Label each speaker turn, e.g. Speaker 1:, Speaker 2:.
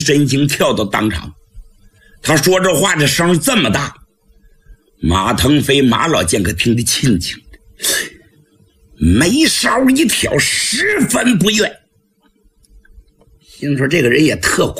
Speaker 1: 神经跳到当场。他说这话这声这么大，马腾飞马老剑可听得清清的，眉梢一挑，十分不悦，心说这个人也特